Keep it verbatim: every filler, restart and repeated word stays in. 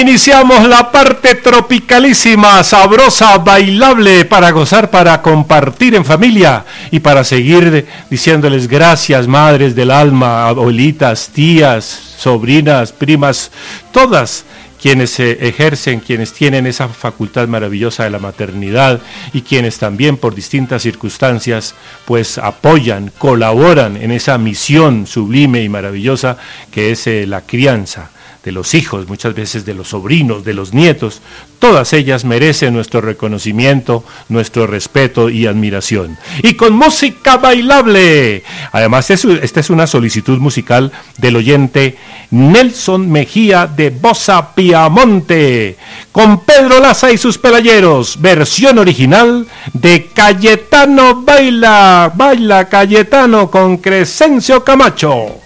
Iniciamos la parte tropicalísima, sabrosa, bailable, para gozar, para compartir en familia y para seguir diciéndoles gracias, madres del alma, abuelitas, tías, sobrinas, primas, todas quienes se ejercen, quienes tienen esa facultad maravillosa de la maternidad y quienes también por distintas circunstancias pues apoyan, colaboran en esa misión sublime y maravillosa que es eh, la crianza de los hijos, muchas veces de los sobrinos, de los nietos. Todas ellas merecen nuestro reconocimiento, nuestro respeto y admiración. Y con música bailable. Además, esta es una solicitud musical del oyente Nelson Mejía de Bosa Piamonte, con Pedro Laza y sus pelayeros, versión original de Cayetano Baila, Baila Cayetano con Crescencio Camacho.